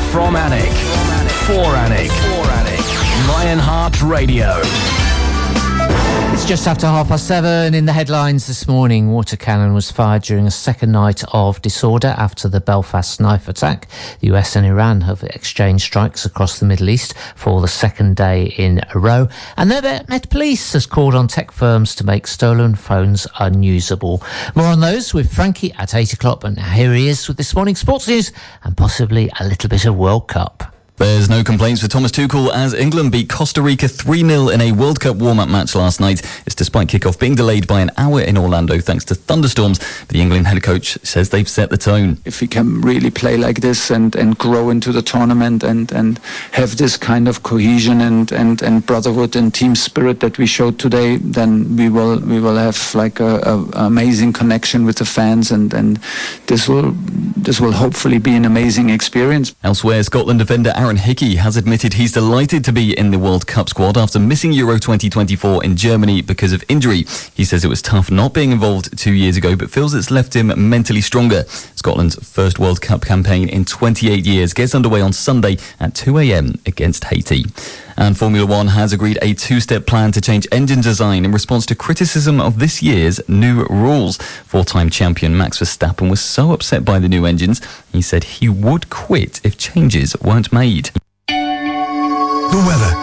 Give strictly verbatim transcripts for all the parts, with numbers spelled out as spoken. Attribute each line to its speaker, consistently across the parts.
Speaker 1: From Alnwick. For Alnwick. Lionheart Radio.
Speaker 2: It's just after half past seven. In the headlines this morning, water cannon was fired during a second night of disorder after the Belfast knife attack. The U S and Iran have exchanged strikes across the Middle East for the second day in a row. And the Met Police has called on tech firms to make stolen phones unusable. More on those with Frankie at eight o'clock. And here he is with this morning's sports news and possibly a little bit of World Cup.
Speaker 3: There's no complaints for Thomas Tuchel as England beat Costa Rica three nil in a World Cup warm-up match last night. It's despite kickoff being delayed by an hour in Orlando thanks to thunderstorms. The England head coach says they've set the tone.
Speaker 4: If we can really play like this and, and grow into the tournament and, and have this kind of cohesion and, and, and brotherhood and team spirit that we showed today, then we will we will have like a, a amazing connection with the fans, and, and this will this will hopefully be an amazing experience.
Speaker 3: Elsewhere, Scotland defender Aaron Hickey has admitted he's delighted to be in the World Cup squad after missing Euro twenty twenty-four in Germany because of injury. He says it was tough not being involved two years ago, but feels it's left him mentally stronger. Scotland's first World Cup campaign in twenty-eight years gets underway on Sunday at two a.m. against Haiti. And Formula One has agreed a two-step plan to change engine design in response to criticism of this year's new rules. Four-time champion Max Verstappen was so upset by the new engines, he said he would quit if changes weren't made.
Speaker 5: The weather.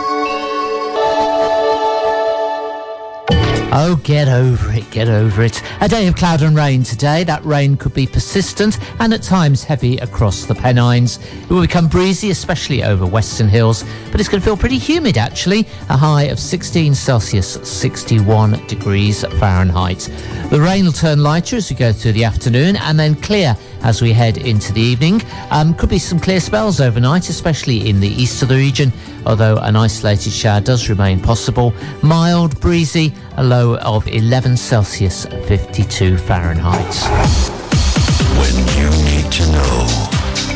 Speaker 2: Oh, get over it, get over it. A day of cloud and rain today. That rain could be persistent and at times heavy across the Pennines. It will become breezy, especially over Western Hills, but it's going to feel pretty humid actually. A high of sixteen Celsius, sixty-one degrees Fahrenheit. The rain will turn lighter as we go through the afternoon and then clear as we head into the evening. Um, could be some clear spells overnight, especially in the east of the region, although an isolated shower does remain possible. Mild, breezy, a low of eleven Celsius, fifty-two Fahrenheit.
Speaker 5: When you need to know.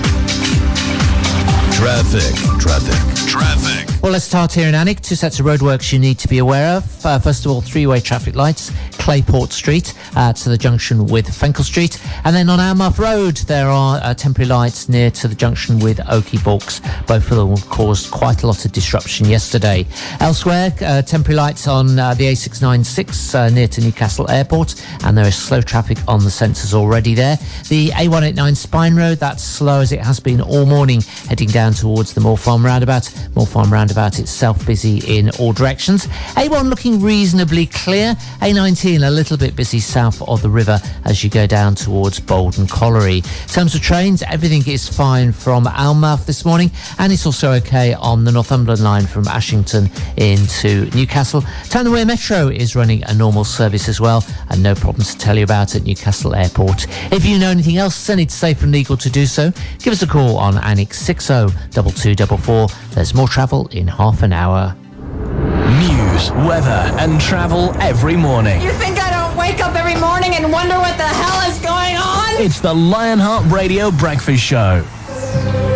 Speaker 5: Traffic, traffic, traffic.
Speaker 2: Well, let's start here in Alnwick. Two sets of roadworks you need to be aware of. Uh, first of all, three-way traffic lights, Clayport Street uh, to the junction with Fenkel Street. And then on Almouth Road, there are uh, temporary lights near to the junction with Oakie Balks. Both of them caused quite a lot of disruption yesterday. Elsewhere, uh, temporary lights on uh, the A six ninety-six uh, near to Newcastle Airport. And there is slow traffic on the sensors already there. The A one eighty-nine Spine Road, that's slow as it has been all morning, heading down towards the Moor Farm roundabout. Moor Farm roundabout itself busy in all directions. A one looking reasonably clear. A nineteen a little bit busy south of the river as you go down towards Bolden Colliery. In terms of trains, everything is fine from Almouth this morning, and it's also okay on the Northumberland line from Ashington into Newcastle. Tyne Wear Metro is running a normal service as well, and no problems to tell you about at Newcastle Airport. If you know anything else and it's safe and legal to do so, give us a call on Alnwick six oh two two four four. There's more travel in half an hour.
Speaker 1: News, weather and travel every morning.
Speaker 6: You think I don't wake up every morning and wonder what the hell is going on?
Speaker 1: It's the Lionheart Radio Breakfast Show.